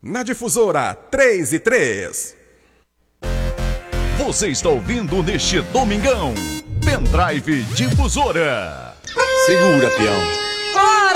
Na Difusora 3 e 3. Você está ouvindo neste domingão Pendrive Difusora. Segura, peão.